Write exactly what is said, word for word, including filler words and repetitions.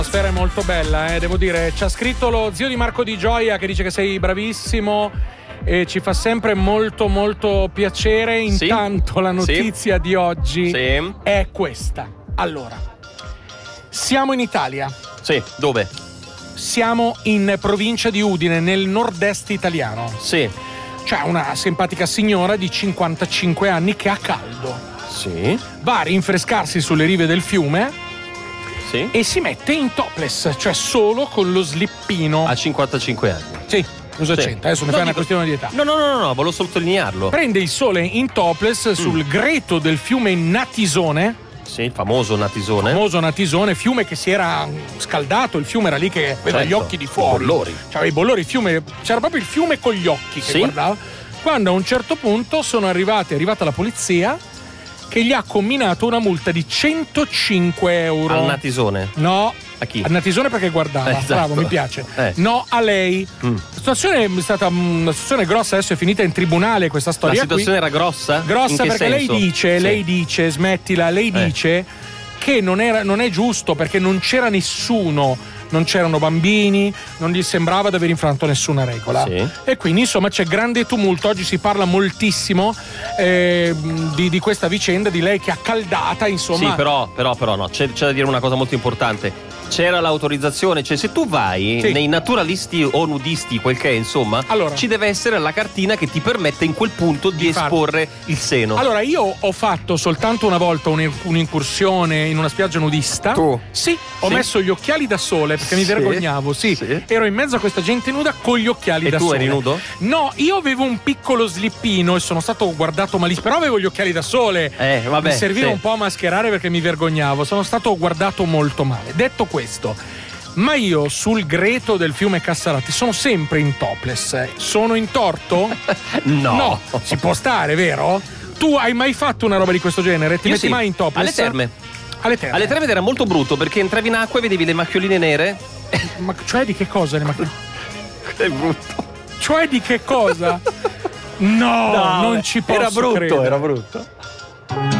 L'atmosfera è molto bella, eh, devo dire. Ci ha scritto lo zio di Marco Di Gioia che dice che sei bravissimo e ci fa sempre molto molto piacere. Intanto sì. La notizia sì. di oggi sì. è questa. Allora, siamo in Italia. Sì, dove? Siamo in provincia di Udine, nel nord-est italiano. Sì. C'è una simpatica signora di cinquantacinque anni che ha caldo. Sì. Va a rinfrescarsi sulle rive del fiume. Sì. E si mette in topless, cioè solo con lo slippino. A cinquantacinque anni. Sì. Cosa sì. c'entra? Adesso mi no, fai una dico... questione di età. No, no, no, no, no, volevo sottolinearlo. Prende il sole in topless mm. sul greto del fiume Natisone. Sì, il famoso Natisone. Il famoso Natisone, fiume che si era scaldato, il fiume era lì che aveva certo. gli occhi di fuori. I bollori. C'era i bollori, il fiume, c'era proprio il fiume con gli occhi che sì. guardava. Quando a un certo punto sono arrivati, è arrivata la polizia che gli ha comminato una multa di centocinque euro. Al Natisone? No. A chi? Al Natisone perché guardava. Eh, esatto. Bravo, mi piace. Eh. No, a lei. Mm. La situazione è stata una situazione grossa, adesso è finita in tribunale questa storia. La situazione qui. era grossa? Grossa perché senso? lei dice, sì. lei dice, smettila, lei eh. dice che non, era, non è giusto perché non c'era nessuno. Non c'erano bambini, non gli sembrava di aver infranto nessuna regola. Sì. E quindi insomma c'è grande tumulto. Oggi si parla moltissimo eh, di, di questa vicenda, di lei che è accaldata, insomma. Sì, però, però, però no, c'è, c'è da dire una cosa molto importante. C'era l'autorizzazione, cioè se tu vai sì. nei naturalisti o nudisti, quel che è, insomma, allora, ci deve essere la cartina che ti permette in quel punto di, di esporre farlo. il seno. Allora, io ho fatto soltanto una volta un'incursione in una spiaggia nudista. Tu? Sì, ho sì. messo gli occhiali da sole perché mi sì. vergognavo, sì. sì. Ero in mezzo a questa gente nuda con gli occhiali e da sole. E tu eri nudo? No, io avevo un piccolo slippino e sono stato guardato malissimo, però avevo gli occhiali da sole. Eh, vabbè. Mi serviva sì. un po' a mascherare perché mi vergognavo. Sono stato guardato molto male. Detto questo, ma io sul greto del fiume Cassarati sono sempre in topless. Sono in torto? No. No, si può stare, vero? Tu hai mai fatto una roba di questo genere? Ti io metti sì. mai in topless? Alle terme. Alle terme. Alle terme era molto brutto perché entravi in acqua e vedevi le macchioline nere. Ma cioè di che cosa le macchioline? È brutto. Cioè di che cosa? No, no, non ci posso era brutto, credere. era brutto.